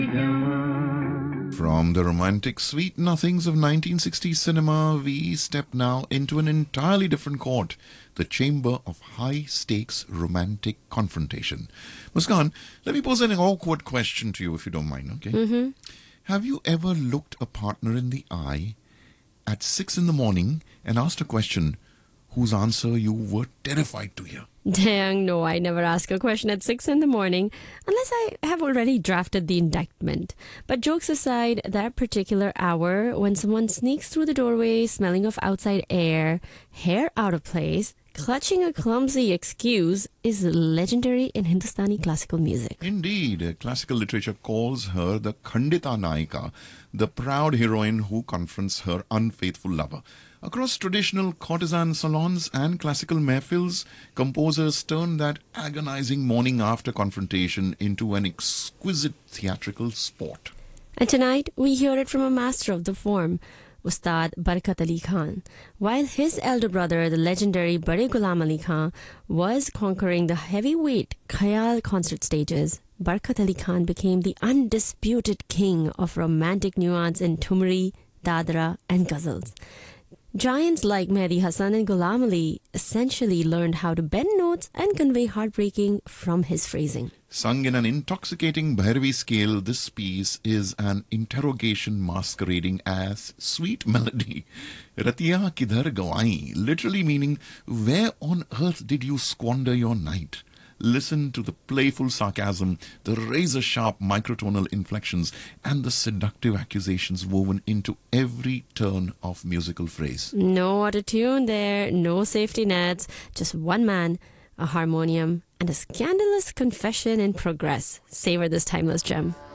From the romantic sweet nothings of 1960s cinema, we step now into an entirely different court, the chamber of high-stakes romantic confrontation. Muskan, let me pose an awkward question to you if you don't mind, okay? Have you ever looked a partner in the eye at 6 in the morning and asked a question whose answer you were terrified to hear? Dang, no, I never ask a question at 6 in the morning unless I have already drafted the indictment. But jokes aside, that particular hour when someone sneaks through the doorway smelling of outside air, hair out of place, clutching a clumsy excuse is legendary in Hindustani classical music. Indeed, classical literature calls her the Khandita Naika, the proud heroine who confronts her unfaithful lover. Across traditional courtesan salons and classical mehfils, composers turn that agonizing morning after confrontation into an exquisite theatrical sport. And tonight, we hear it from a master of the form, Ustad Barkat Ali Khan. While his elder brother, the legendary Bade Ghulam Ali Khan, was conquering the heavyweight Khayal concert stages, Barkat Ali Khan became the undisputed king of romantic nuance in Thumri, Dadra, and ghazals. Giants like Mehdi Hasan and Ghulam Ali essentially learned how to bend notes and convey heartbreaking from his phrasing. Sung in an intoxicating Bhairavi scale, this piece is an interrogation masquerading as sweet melody. Ratiya kidhar gawai, literally meaning, where on earth did you squander your night? Listen to the playful sarcasm, the razor-sharp microtonal inflections, and the seductive accusations woven into every turn of musical phrase. No auto-tune there, no safety nets, just one man, a harmonium, and a scandalous confession in progress. Savor this timeless gem.